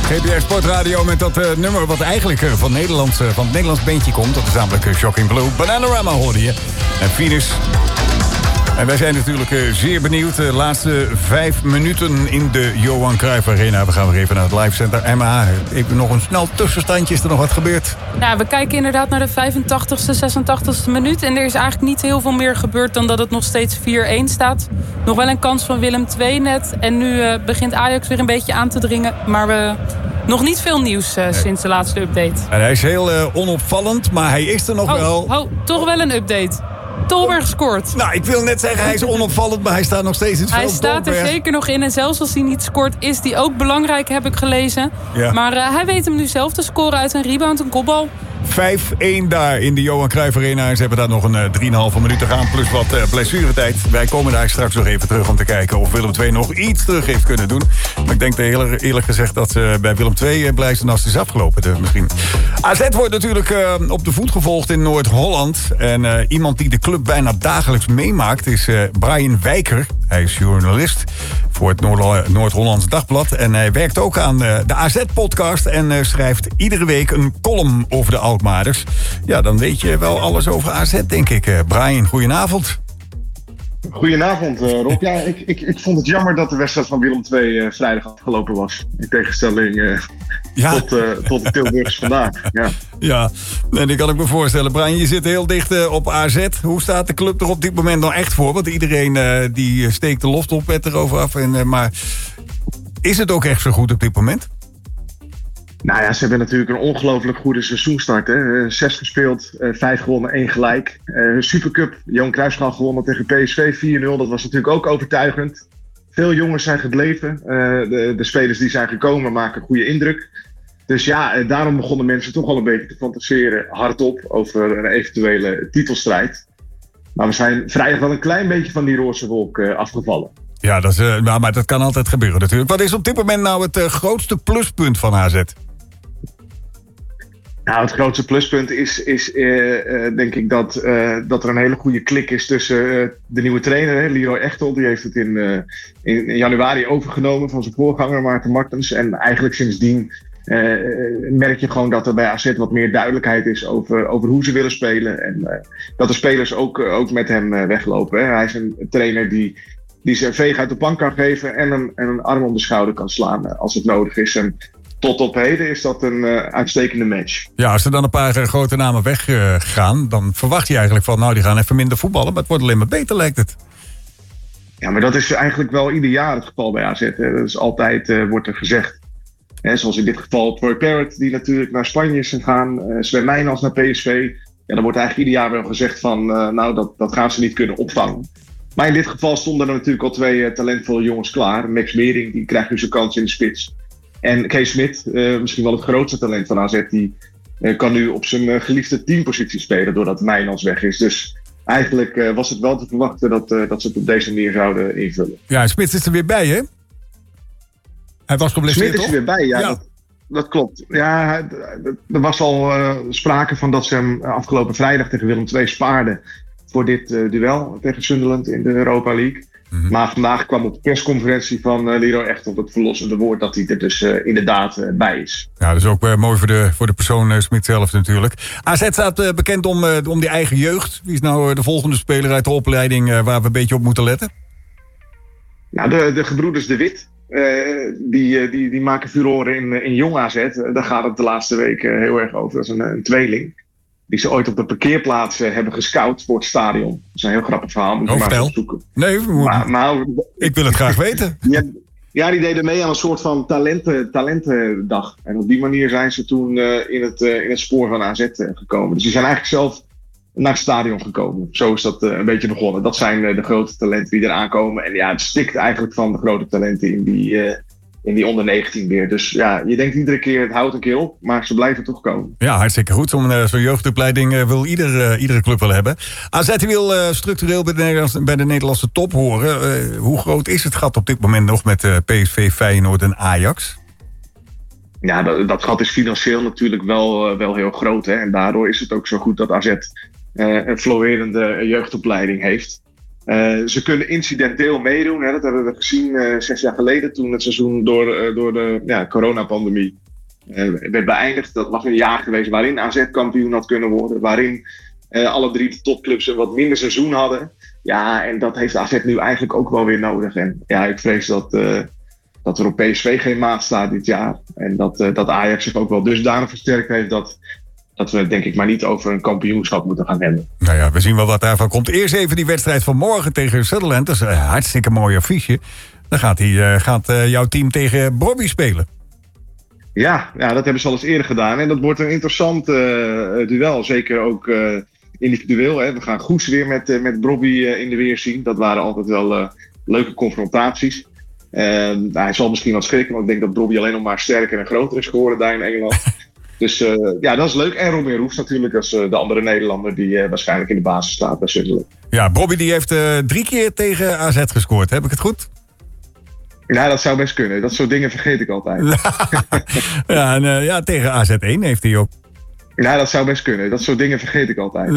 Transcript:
GPR Sportradio met dat nummer wat eigenlijk van het Nederlands beentje komt. Dat is namelijk Shocking Blue. Bananarama hoorde je. En Venus. En wij zijn natuurlijk zeer benieuwd. De laatste 5 minuten in de Johan Cruijff Arena. We gaan weer even naar het Live Center Emma. Even nog een snel tussenstandje. Is er nog wat gebeurd? Nou, we kijken inderdaad naar de 85ste, 86ste minuut. En er is eigenlijk niet heel veel meer gebeurd dan dat het nog steeds 4-1 staat. Nog wel een kans van Willem II net. En nu begint Ajax weer een beetje aan te dringen. Maar nog niet veel nieuws sinds de laatste update. En hij is heel onopvallend, maar hij is er nog wel. Toch wel een update. Tolberg scoort. Nou, ik wil net zeggen, hij is onopvallend, maar hij staat nog steeds in het veld. Hij staat er zeker nog in. En zelfs als hij niet scoort, is hij ook belangrijk, heb ik gelezen. Ja. Maar hij weet hem nu zelf te scoren uit een rebound, een kopbal. 5-1 daar in de Johan Cruijff Arena. En ze hebben daar nog een 3,5 minuten gaan, plus wat blessuretijd. Wij komen daar straks nog even terug om te kijken of Willem II nog iets terug heeft kunnen doen. Maar ik denk eerlijk gezegd dat bij Willem II blij zijn als het is afgelopen. Misschien. AZ wordt natuurlijk op de voet gevolgd in Noord-Holland. En iemand die de club bijna dagelijks meemaakt is Brian Wijker. Hij is journalist voor het Noord-Hollands Dagblad. En hij werkt ook aan de AZ-podcast en schrijft iedere week een column over de Alkmaarders. Ja, dan weet je wel alles over AZ, denk ik. Brian, goedenavond. Goedenavond, Rob. Ja, ik vond het jammer dat de wedstrijd van Willem II vrijdag afgelopen was. In tegenstelling tot de Tilburgers vandaag. Ja, en die kan ik me voorstellen. Brian, je zit heel dicht op AZ. Hoe staat de club er op dit moment nou echt voor? Want iedereen die steekt de loftopet erover af. Maar is het ook echt zo goed op dit moment? Nou ja, ze hebben natuurlijk een ongelooflijk goede seizoenstart. Hè? 6 gespeeld, 5 gewonnen, 1 gelijk. Supercup, Johan Cruijffschaal gewonnen tegen PSV 4-0. Dat was natuurlijk ook overtuigend. Veel jongens zijn gebleven. De spelers die zijn gekomen maken goede indruk. Dus ja, daarom begonnen mensen toch al een beetje te fantaseren hardop over een eventuele titelstrijd. Maar we zijn vrijdag wel een klein beetje van die roze wolk afgevallen. Ja, maar dat kan altijd gebeuren natuurlijk. Wat is op dit moment nou het grootste pluspunt van AZ? Nou, het grootste pluspunt is denk ik dat er een hele goede klik is tussen de nieuwe trainer, Leroy Echtel. Die heeft het in januari overgenomen van zijn voorganger Maarten Martens. En eigenlijk sindsdien merk je gewoon dat er bij AZ wat meer duidelijkheid is over hoe ze willen spelen. En dat de spelers ook met hem weglopen. Hè. Hij is een trainer die zijn veeg uit de pan kan geven en een arm om de schouder kan slaan als het nodig is. En tot op heden is dat een uitstekende match. Ja, als er dan een paar grote namen weggaan, dan verwacht je eigenlijk van, nou, die gaan even minder voetballen, maar het wordt alleen maar beter, lijkt het. Ja, maar dat is eigenlijk wel ieder jaar het geval bij AZ. Hè. Dat is altijd, wordt er gezegd. Hè, zoals in dit geval Troy Parrott, die natuurlijk naar Spanje is gegaan. Sven Nijnals naar PSV. Ja, dan wordt eigenlijk ieder jaar wel gezegd van, dat gaan ze niet kunnen opvangen. Maar in dit geval stonden er natuurlijk al 2 talentvolle jongens klaar. Max Mering, die krijgt nu zijn kans in de spits. En Kees Smit, misschien wel het grootste talent van AZ, die kan nu op zijn geliefde teampositie spelen doordat Nijnals weg is. Dus eigenlijk was het wel te verwachten dat ze het op deze manier zouden invullen. Ja, Smit is er weer bij, hè? Hij was geblesseerd, Smit is er weer bij, ja. Dat klopt. Ja, er was al sprake van dat ze hem afgelopen vrijdag tegen Willem II spaarden voor dit duel tegen Sunderland in de Europa League. Mm-hmm. Maar vandaag kwam op de persconferentie van Leroy Echtel het verlossende woord dat hij er dus inderdaad bij is. Ja, dat is ook mooi voor de persoon Smit zelf natuurlijk. AZ staat bekend om die eigen jeugd. Wie is nou de volgende speler uit de opleiding waar we een beetje op moeten letten? Nou, de gebroeders De Wit. Die maken furoren in jong AZ. Daar gaat het de laatste week heel erg over. Dat is een tweeling die ze ooit op de parkeerplaats hebben gescout voor het stadion. Dat is een heel grappig verhaal. Moet je maar eens opzoeken. Nee, ik wil het graag weten. Ja, die deden mee aan een soort van talentendag. En op die manier zijn ze toen in het spoor van AZ gekomen. Dus die zijn eigenlijk zelf naar het stadion gekomen. Zo is dat een beetje begonnen. Dat zijn de grote talenten die eraan komen. En ja, het stikt eigenlijk van de grote talenten in die onder 19 weer. Dus ja, je denkt iedere keer, het houdt een keer op, maar ze blijven toch komen. Ja, hartstikke goed. Zo'n jeugdopleiding wil iedere club wel hebben. AZ wil structureel bij de Nederlandse top horen. Hoe groot is het gat op dit moment nog met PSV, Feyenoord en Ajax? Ja, dat gat is financieel natuurlijk wel heel groot. Hè? En daardoor is het ook zo goed dat AZ een florerende jeugdopleiding heeft. Ze kunnen incidenteel meedoen. Hè? Dat hebben we gezien 6 jaar geleden toen het seizoen door de coronapandemie werd beëindigd. Dat was een jaar geweest waarin AZ kampioen had kunnen worden. Waarin alle 3 de topclubs een wat minder seizoen hadden. Ja, en dat heeft AZ nu eigenlijk ook wel weer nodig. En ja, ik vrees dat er op PSV geen maat staat dit jaar. En dat Ajax zich ook wel dusdanig versterkt heeft dat we denk ik maar niet over een kampioenschap moeten gaan hebben. Nou ja, we zien wel wat daarvan komt. Eerst even die wedstrijd van morgen tegen Sutherland. Dat is een hartstikke mooi affiche. Dan gaat jouw team tegen Brobby spelen. Ja, dat hebben ze al eens eerder gedaan. En dat wordt een interessant duel. Zeker ook individueel. Hè. We gaan Goes weer met Brobby in de weer zien. Dat waren altijd wel leuke confrontaties. Hij zal misschien wat schrikken, want ik denk dat Brobby alleen nog maar sterker en groter is geworden daar in Engeland. Dus dat is leuk. En Robin Roefs natuurlijk als de andere Nederlander die waarschijnlijk in de basis staat bij Sunderland. Ja, Brobby die heeft 3 keer tegen AZ gescoord. Heb ik het goed? Ja, dat zou best kunnen. Dat soort dingen vergeet ik altijd. Tegen AZ1 heeft hij ook. Ja, dat zou best kunnen. Dat soort dingen vergeet ik altijd.